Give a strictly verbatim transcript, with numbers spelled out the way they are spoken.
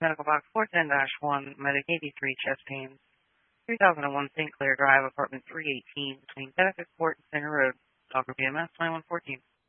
Medical Box four ten dash one, Medic eighty-three, chest pains, three thousand one Saint Clair Drive, apartment three eighteen, between Benefit Court and Center Road, Dogger B M S twenty-one fourteen.